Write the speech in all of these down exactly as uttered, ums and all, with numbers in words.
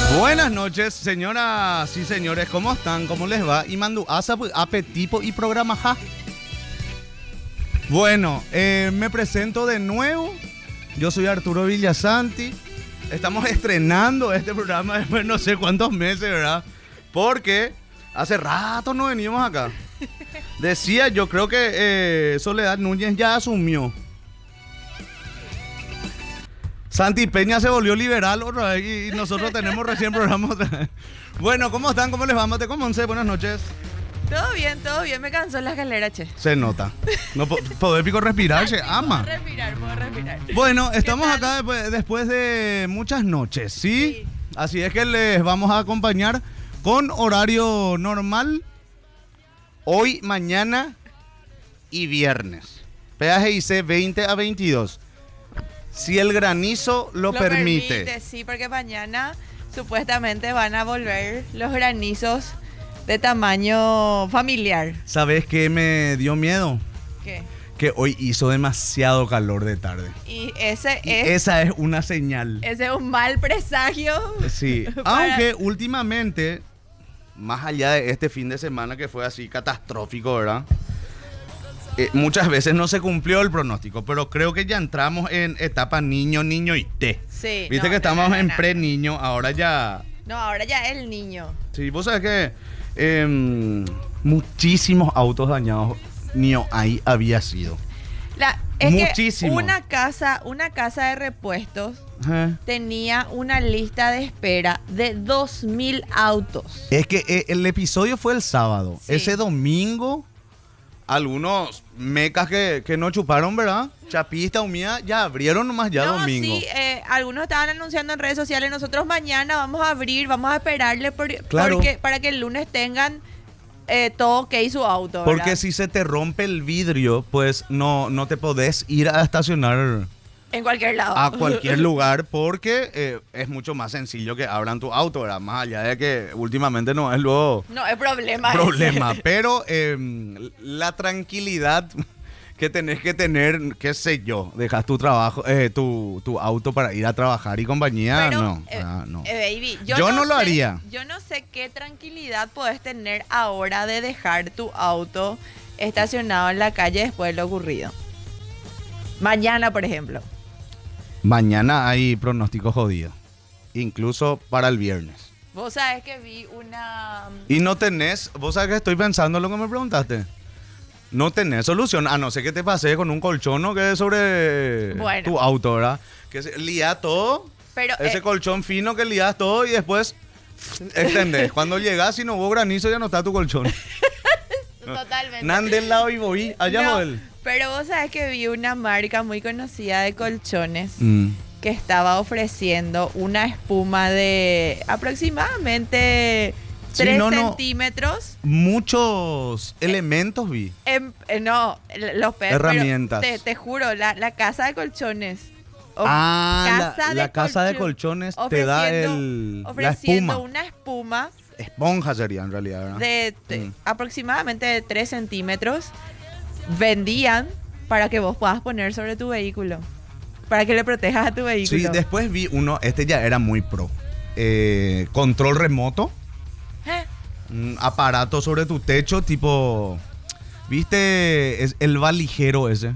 Buenas noches, señoras y señores, ¿cómo están? ¿Cómo les va? Y mando asa, apetipo y programa ja. Bueno, eh, me presento de nuevo. Yo soy Arturo Villasanti. Estamos estrenando este programa después de no sé cuántos meses, ¿verdad? Porque hace rato no venimos acá. Decía, yo creo que eh, Soledad Núñez ya asumió. Santi Peña se volvió liberal otra vez y nosotros tenemos recién programa otra vez. Bueno, ¿cómo están? ¿Cómo les va? Mate con Monse, buenas noches. Todo bien, todo bien. Me cansó la escalera, che. Se nota. No po poder pico respirar, se ama. Puedo respirar, puedo respirar. Bueno, estamos acá después, después de muchas noches, ¿sí? ¿sí? Así es que les vamos a acompañar con horario normal hoy, mañana y viernes. P A G I C veinte a veintidós. Si el granizo lo, lo permite. permite. Sí, porque mañana supuestamente van a volver los granizos de tamaño familiar. ¿Sabes qué me dio miedo? ¿Qué? Que hoy hizo demasiado calor de tarde. Y ese y es... esa es una señal. Ese es un mal presagio. Sí, para... aunque últimamente, más allá de este fin de semana que fue así catastrófico, ¿verdad? Eh, muchas veces no se cumplió el pronóstico, pero creo que ya entramos en etapa niño, niño y té. Sí. Viste no, que estamos no, no, en no. pre-niño, ahora ya... No, ahora ya el niño. Sí, vos sabés que eh, muchísimos autos dañados, niño, ahí había sido. La, es Muchísimo. Que una casa, una casa de repuestos ¿Eh? tenía una lista de espera de dos mil autos. Es que eh, el episodio fue el sábado. Sí. Ese domingo, algunos mecas que, que no chuparon, ¿verdad? Chapista, humida, ya abrieron nomás ya no, domingo. Sí, eh, algunos estaban anunciando en redes sociales, nosotros mañana vamos a abrir, vamos a esperarle por, Claro. porque, para que el lunes tengan eh, todo ok su auto, ¿verdad? Porque si se te rompe el vidrio, pues no, no te podés ir a estacionar en cualquier lado. a cualquier lugar porque eh, es mucho más sencillo que abran tu auto, ¿verdad? Más allá de que últimamente no es luego No es problema. problema. Ese. Pero eh, la tranquilidad que tenés que tener, qué sé yo, dejas tu trabajo, eh, tu, tu auto para ir a trabajar y compañía, Pero, no, eh, ah, no. Eh, baby, yo, Yo no, no lo sé, haría. Yo no sé qué tranquilidad podés tener ahora de dejar tu auto estacionado en la calle después de lo ocurrido. Mañana, por ejemplo. Mañana hay pronóstico jodido, incluso para el viernes. Vos sabés que vi una... Y no tenés, vos sabés que estoy pensando lo que me preguntaste. No tenés solución, a no ser que te pase con un colchón o que es sobre bueno. tu auto, ¿verdad? Que se, lía todo, Pero, ese eh, colchón fino que lías todo y después extendés. Cuando llegas y no hubo granizo ya no está tu colchón. Totalmente. Nan del lado y voy allá No, model. pero vos sabés que vi una marca muy conocida de colchones Mm. que estaba ofreciendo una espuma de aproximadamente Sí, tres no, no. centímetros. Muchos elementos vi. En- eh, no, l- los perros. Herramientas. Te, te juro, la, la casa de colchones. of- Ah, casa la, de la casa de colchón- colchones te da ofreciendo- el, la Ofreciendo espuma. una espuma Esponja sería en realidad, ¿verdad? de, de Mm. aproximadamente de tres centímetros. Vendían para que vos puedas poner sobre tu vehículo. Para que le protejas a tu vehículo. Sí, después vi uno, este ya era muy pro. Eh, control remoto, ¿Eh? un aparato sobre tu techo, tipo, ¿viste? Es el valijero ese,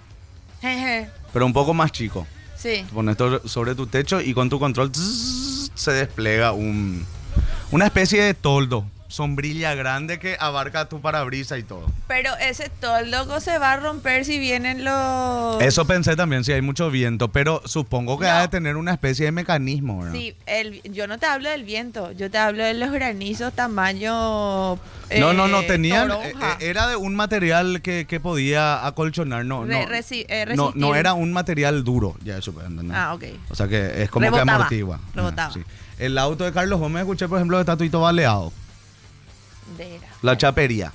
Jeje. pero un poco más chico. Sí. Pones todo sobre tu techo y con tu control zzz, se despliega un, una especie de toldo, sombrilla grande que abarca tu parabrisas y todo. Pero ese toldo se va a romper si vienen los... Eso pensé también, si hay mucho viento, pero supongo que No. ha de tener una especie de mecanismo, ¿verdad? Sí, el, yo no te hablo del viento, yo te hablo de los granizos tamaño... No, no, no, eh, tenían, toronja. eh, era de un material que, que podía acolchonar, no, Re- no, resi- eh, no, resistir. no era un material duro, ya eso, ¿entendés? Ah, ok. O sea que es como Rebotaba, que amortigua. rebotaba. Ah, sí. El auto de Carlos Gómez, escuché por ejemplo que está todo baleado, De era. la chapería.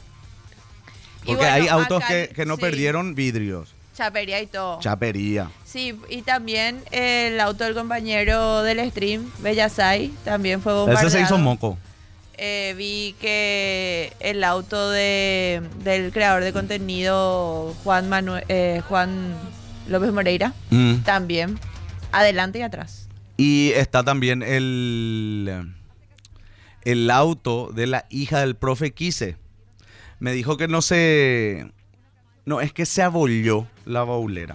Y Porque bueno, hay autos acá- que, que no sí, perdieron vidrios, chapería y todo. chapería. Sí, y también el auto del compañero del stream, Bellasay, también fue bombardeado. Ese se hizo moco. Eh, vi que el auto de, del creador de contenido, Juan, Manuel, eh, Juan López Moreira, Mm. también, adelante y atrás. Y está también el, el auto de la hija del profe Quise. Me dijo que no se... No, es que se abolló la baulera.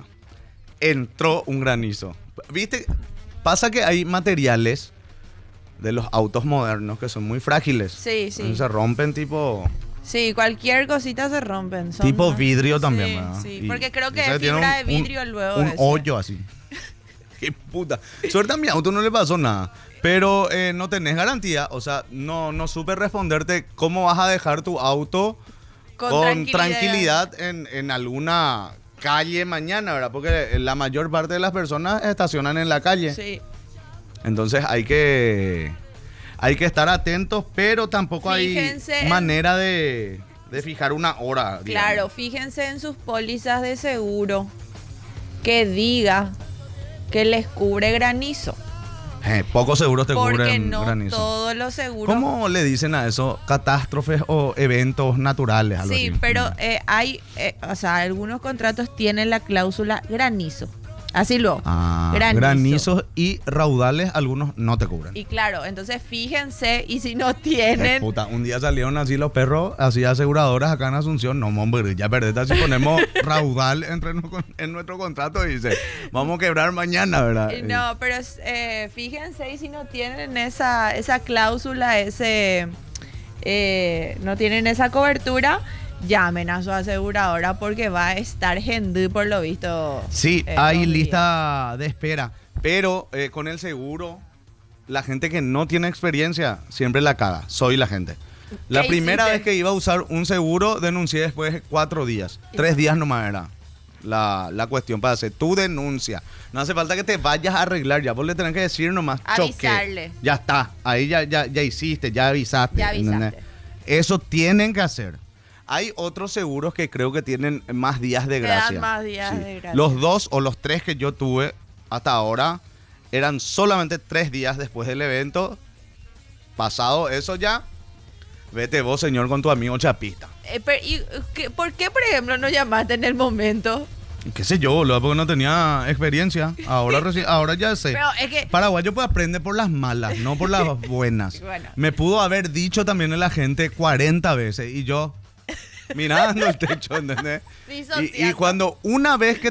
Entró un granizo. ¿Viste? Pasa que hay materiales de los autos modernos que son muy frágiles. Sí, sí. Se rompen tipo... Sí, cualquier cosita se rompen. Son tipo más- vidrio también, sí, ¿verdad? Sí, Y- porque creo y que ese es tiene fibra un- de vidrio un- luego. Un ese. hoyo así. Qué puta. Suerte a mi auto no le pasó nada. Pero eh, no tenés garantía. O sea, no, no supe responderte cómo vas a dejar tu auto Con con, tranquilidad. tranquilidad, en, en alguna calle mañana, ¿verdad? Porque la mayor parte de las personas estacionan en la calle. Sí. Entonces hay que hay que estar atentos, pero tampoco Fíjense hay en- manera de, de fijar una hora. digamos. Claro, fíjense en sus pólizas de seguro que diga que les cubre granizo. Eh, pocos seguros te Porque cubren no granizo. todos los seguros. ¿Cómo le dicen a eso? Catástrofes o eventos naturales, algo Sí, así. pero Mm. eh, hay, eh, o sea, algunos contratos tienen la cláusula granizo. Así luego. Ah, granizo. granizos y raudales, algunos no te cubren. Y claro, entonces fíjense y si no Eh, tienen... puta, un día salieron así los perros, así aseguradoras acá en Asunción. No, hombre, ya perdete si ponemos raudal entre no- en nuestro contrato y dice, vamos a quebrar mañana, ¿verdad? Eh, No, pero eh, fíjense y si no tienen esa, esa cláusula, ese eh, no tienen esa cobertura, llamen a su aseguradora porque va a estar gendú por lo visto. Sí, eh, hay dos días. lista de espera, pero eh, con el seguro, la gente que no tiene experiencia siempre la caga. Soy la gente. La ¿Qué primera hiciste? vez que iba a usar un seguro, denuncié después de cuatro días. Tres días nomás era la, la cuestión para hacer tu denuncia. No hace falta que te vayas a arreglar, ya vos le tenés que decir nomás, choque. Avisarle. Ya está, ahí ya, ya, ya hiciste, ya avisaste. Ya avisaste. ¿entendés? Eso tienen que hacer. Hay otros seguros que creo que tienen más días de Te dan gracia. más días de gracia. Los dos o los tres que yo tuve hasta ahora eran solamente tres días después del evento. Pasado eso ya, vete vos, señor, con tu amigo chapista. Eh, pero, ¿y, qué- ¿Por qué, por ejemplo, no llamaste en el momento? ¿Qué sé yo, boludo? Porque no tenía experiencia. Ahora, reci- ahora ya sé. Pero es que... Paraguayo pues aprende por las malas, no por las buenas. Bueno. Me pudo haber dicho también la gente cuarenta veces y yo mirando el techo, ¿entendés? Y, y Disociando. cuando una vez que